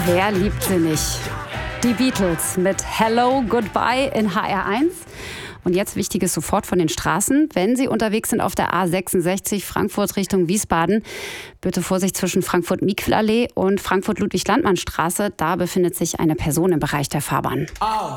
Wer liebt sie nicht? Die Beatles mit Hello, Goodbye in HR1. Und jetzt Wichtiges sofort von den Straßen. Wenn Sie unterwegs sind auf der A66 Frankfurt Richtung Wiesbaden, bitte Vorsicht zwischen Frankfurt-Mikl-Allee und Frankfurt-Ludwig-Landmann-Straße. Da befindet sich eine Person im Bereich der Fahrbahn. Auf